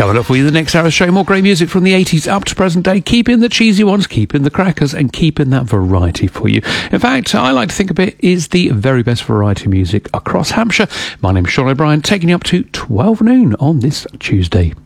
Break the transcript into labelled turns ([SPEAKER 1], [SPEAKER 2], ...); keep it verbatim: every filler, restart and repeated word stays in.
[SPEAKER 1] Coming up for you the next hour show, more great music from the eighties up to present day, keeping the cheesy ones, keeping the crackers, and keeping that variety for you. In fact, I like to think of it is the very best variety music across Hampshire. My name's Sean O'Brien, taking you up to twelve noon on this Tuesday.